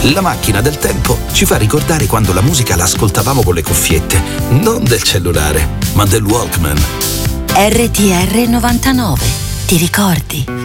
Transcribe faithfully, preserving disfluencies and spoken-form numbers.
La macchina del tempo ci fa ricordare quando la musica la ascoltavamo con le cuffiette, non del cellulare, ma del Walkman. R T R novantanove. Ti ricordi?